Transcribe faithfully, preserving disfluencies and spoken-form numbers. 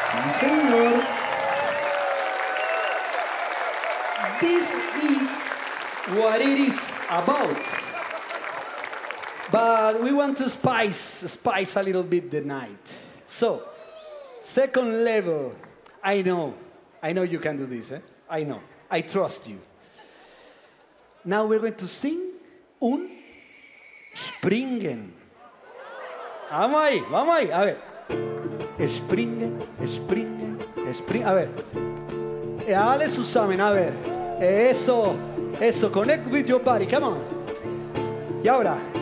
Sí, señor. This is what it is about. But we want to spice, spice a little bit the night. So, second level. I know, I know you can do this, eh? I know, I trust you. Now we're going to sing un springen. Vamos ahí, vamos ahí, a ver. Springen, springen, springen. A ver. Dale zusammen, a ver. Eso, eso, connect with your body, come on. Y ahora.